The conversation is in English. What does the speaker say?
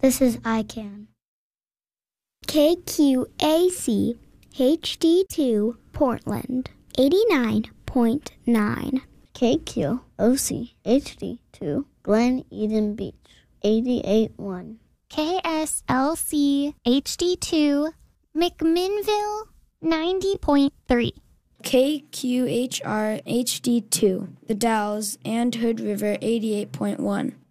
This is ICANN. KQAC HD2 Portland 89.9. KQOC HD2 Glen Eden Beach 88.1. KSLC HD2 McMinnville 90.3. KQHR HD2 The Dalles and Hood River 88.1.